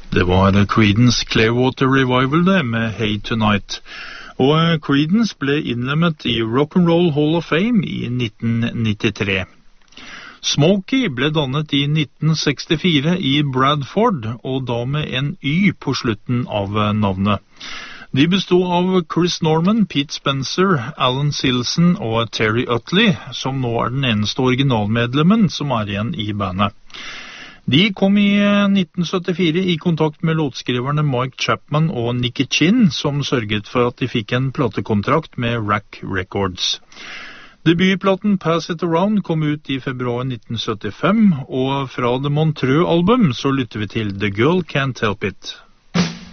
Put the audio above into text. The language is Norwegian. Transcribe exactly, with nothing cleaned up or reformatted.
Det var Creedence Clearwater Revival det, med Hey Tonight. Og Creedence ble innlemmet i Rock'n'Roll Hall of Fame i nitten nittitre. Smokey ble dannet i nitten sekstifire i Bradford, og da med en Y på slutten av navnet. De bestod av Chris Norman, Pete Spencer, Alan Silson og Terry Utley, som nå er den eneste originalmedlemmen som er igjen i bandet. De kom i nitten syttifire i kontakt med låtskriverne Mike Chapman og Nicky Chinn, som sørget for at de fikk en platekontrakt med Rack Records. Debutplaten Pass It Around kom ut i februar nitten syttifem, og fra The Montreux-album så lytter vi til The Girl Can't Help It.